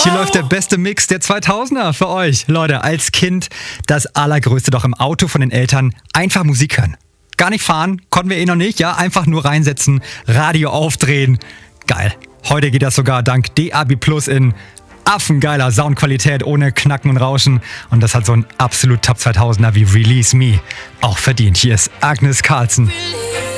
Hier läuft der beste Mix der 2000er für euch. Leute, als Kind das Allergrößte doch im Auto von den Eltern. Einfach Musik hören. Gar nicht fahren, konnten wir noch nicht, ja? Einfach nur reinsetzen, Radio aufdrehen. Geil. Heute geht das sogar dank DAB Plus in affengeiler Soundqualität ohne Knacken und Rauschen. Und das hat so ein absolut Top 2000er wie Release Me auch verdient. Hier ist Agnes Carlsen.